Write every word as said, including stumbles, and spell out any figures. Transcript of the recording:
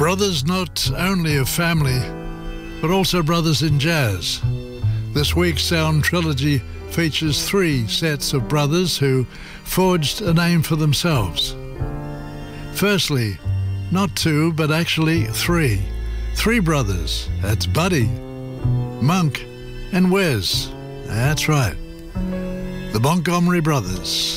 Brothers not only of family, but also brothers in jazz. This week's Sound Trilogy features three sets of brothers who forged a name for themselves. Firstly, not two, but actually three. Three brothers. That's Buddy, Monk, and Wes. That's right. The Montgomery Brothers.